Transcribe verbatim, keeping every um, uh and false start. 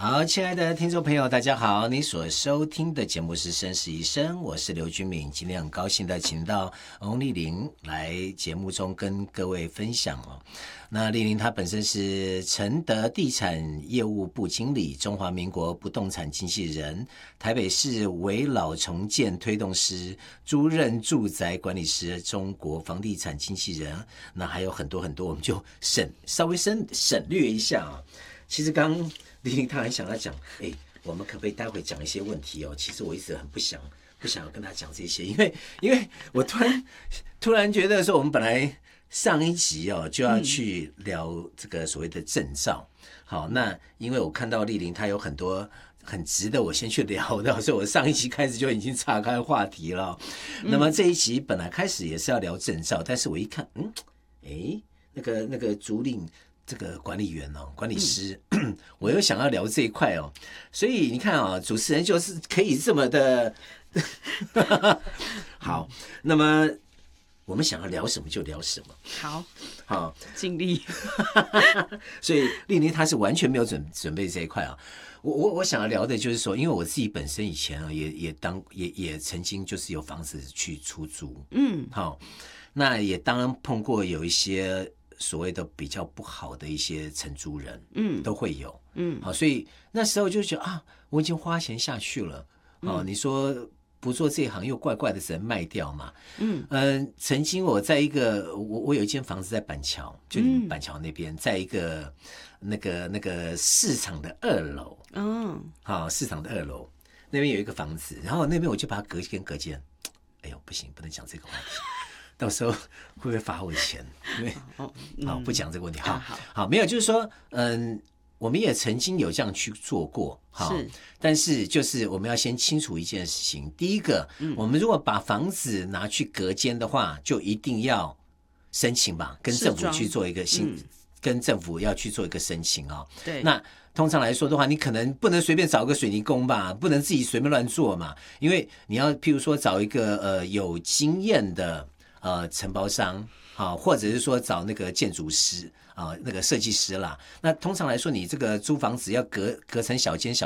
好，亲爱的听众朋友，大家好！你所收听的节目是《绅士一生》，我是刘君敏。今天很高兴的请到翁丽玲来节目中跟各位分享哦。那丽玲她本身是承德地产业务部经理，中华民国不动产经纪人，台北市危老重建推动师，租赁住宅管理师，中国房地产经纪人。那还有很多很多，我们就省稍微省省略一下啊。其实刚丽玲她很想要讲，哎，我们可不可以待会讲一些问题哦？其实我一直很不想不想要跟她讲这些，因为因为我突然突然觉得说，我们本来上一集哦就要去聊这个所谓的证照，嗯、好，那因为我看到丽玲她有很多很值得我先去聊的，所以我上一集开始就已经岔开话题了。嗯、那么这一集本来开始也是要聊证照，但是我一看，嗯，哎，那个那个租赁。这个管理员哦，管理师，嗯、我又想要聊这一块哦，所以你看啊、哦，主持人就是可以这么的好。那么我们想要聊什么就聊什么， 好， 好， 尽力。 所以丽玲她是完全没有准准备这一块啊。我我我想要聊的就是说，因为我自己本身以前啊，也也当也也曾经就是有房子去出租，嗯，好，那也当然碰过有一些。所谓的比较不好的一些承租人，嗯，都会有，嗯，好，所以那时候就觉得啊，我已经花钱下去了，哦，嗯、你说不做这一行又怪怪的，只能卖掉嘛，嗯嗯、呃，曾经我在一个我我有一间房子在板桥，就你们板桥那边，嗯、在一个那个那个市场的二楼，嗯，好，市场的二楼那边有一个房子，然后那边我就把它隔间隔间，哎呦，不行，不能讲这个话题。到时候会不会罚我钱？因为好、嗯、不讲这个问题。好，好，好，没有，就是说，嗯，我们也曾经有这样去做过，好，是，但是就是我们要先清楚一件事情。第一个，嗯、我们如果把房子拿去隔间的话，就一定要申请吧，跟政府去做一个新，嗯、跟政府要去做一个申请哦。对，那。通常来说的话，你可能不能随便找个水泥工吧，不能自己随便乱做嘛，因为你要譬如说找一个呃有经验的呃承包商啊，或者是说找那个建筑师啊，那个设计师啦。那通常来说，你这个租房子要隔隔成小间小。